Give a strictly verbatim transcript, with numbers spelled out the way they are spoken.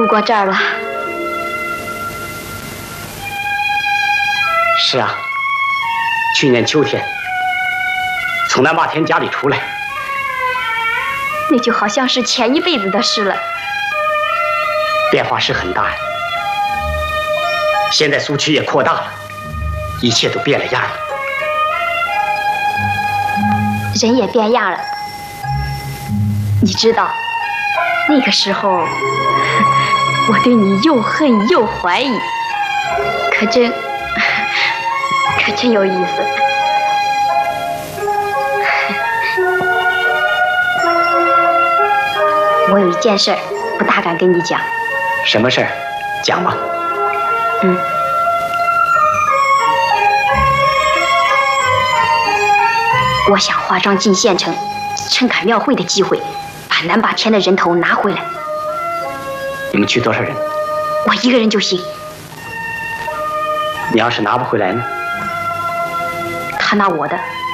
过这儿了。 是啊，去年秋天从那马田家里出来， 那就好像是前一辈子的事了。 变化是很大呀。现在苏区也扩大了，一切都变了样了。 人也变样了。你知道，那个时候我对你又恨又怀疑，可真可真有意思。我有一件事不大敢跟你讲。 什么事儿？讲吧。 嗯。我想化妆进县城，趁赶庙会的机会，把南把田的人头拿回来。 你们去多少人？ 我一个人就行。 你要是拿不回来呢？ 他拿我的，